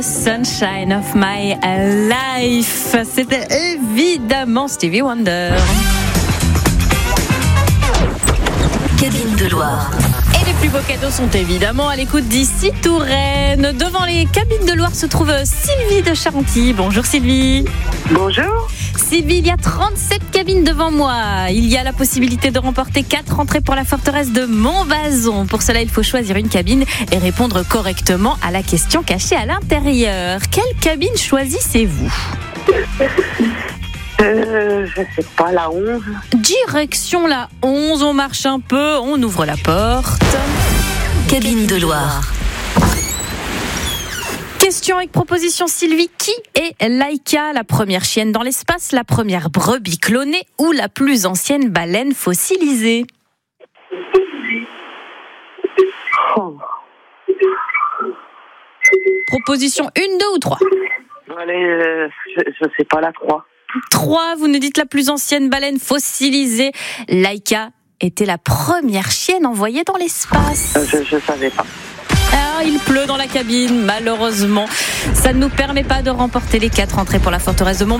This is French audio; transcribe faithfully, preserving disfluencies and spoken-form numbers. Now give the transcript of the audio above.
Sunshine of my life, c'était évidemment Stevie Wonder. Cabine de Loire. Et les plus beaux cadeaux sont évidemment à l'écoute d'ici Touraine. Devant les cabines de Loire se trouve Sylvie de Charenty. Bonjour Sylvie. Bonjour. Sylvie, il y a trente-sept cabines devant moi. Il y a la possibilité de remporter quatre entrées pour la forteresse de Montbazon. Pour cela, il faut choisir une cabine et répondre correctement à la question cachée à l'intérieur. Quelle cabine choisissez-vous ? Euh, je sais pas, la onze. Direction la onze, on marche un peu, on ouvre la porte. Cabine de Loire. Question avec proposition Sylvie. Qui est Laika, la première chienne dans l'espace, la première brebis clonée ou la plus ancienne baleine fossilisée ? Oh. Proposition un, deux ou trois ? Allez, euh, je, je sais pas, la trois. trois, vous nous dites la plus ancienne baleine fossilisée. Laika était la première chienne envoyée dans l'espace. Euh, je, je savais pas. Ah, il pleut dans la cabine, malheureusement. Ça ne nous permet pas de remporter les quatre entrées pour la forteresse de Montbazon.